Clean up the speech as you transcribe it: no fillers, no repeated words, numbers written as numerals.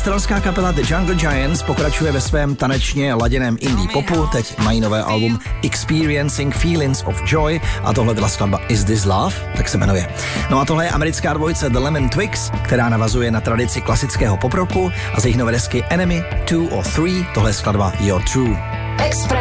Australská kapela The Jungle Giants pokračuje ve svém tanečně laděném indie popu, teď mají nové album Experiencing Feelings of Joy a tohle byla skladba Is This Love, tak se jmenuje. No a tohle je americká dvojice The Lemon Twigs, která navazuje na tradici klasického poproku a z jejich nové desky Enemy 2 or 3, tohle je skladba You're True.